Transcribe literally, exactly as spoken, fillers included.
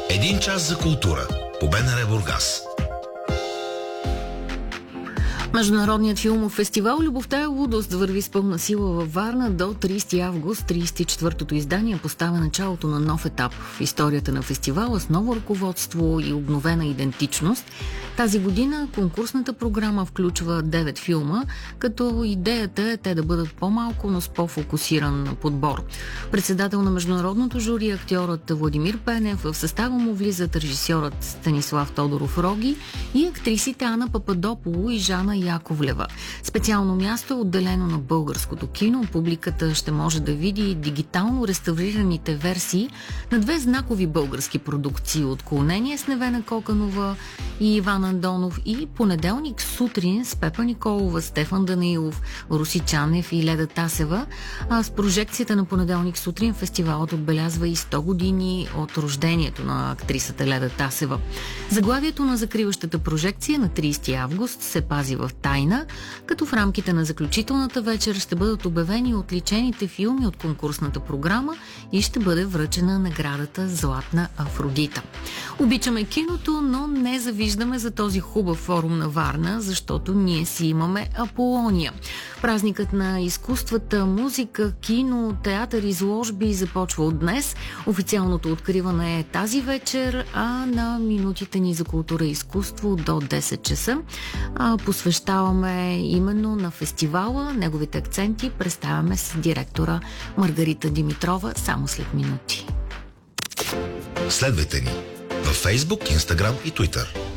Един час за култура по БНР Бургас. Международният филмов фестивал „Любовта е лудост” върви с пълна сила във Варна до тридесети август. тридесет и четвъртото издание поставя началото на нов етап в историята на фестивала с ново ръководство и обновена идентичност. Тази година конкурсната програма включва девет филма, като идеята е те да бъдат по-малко, но с по-фокусиран подбор. Председател на международното жури, актьорът Владимир Пенев, в състава му влизат режисьорът Станислав Тодоров-Роги и актрисите Ана Пападополо и Жана Яковлева. Специално място е отделено на българското кино. Публиката ще може да види дигитално реставрираните версии на две знакови български продукции: „Отклонение” с Невена Коканова и Иван Андонов и „Понеделник сутрин” с Пепа Николова, Стефан Данаилов, Руси Чанев и Леда Тасева. А с прожекцията на „Понеделник сутрин” фестивалът отбелязва и сто години от рождението на актрисата Леда Тасева. Заглавието на закриващата прожекция на тридесети август се пази в тайна, като в рамките на заключителната вечер ще бъдат обявени отличените филми от конкурсната програма и ще бъде връчена наградата Златна Афродита. Обичаме киното, но не завиждаме за този хубав форум на Варна, защото ние си имаме Аполония. Празникът на изкуствата, музика, кино, театър, изложби започва от днес. Официалното откриване е тази вечер, а на минутите ни за култура и изкуство до десет часа а, посвещаваме именно на фестивала. Неговите акценти представяме с директора Маргарита Димитрова само след минути. Следвайте ни във Facebook, Instagram и Twitter.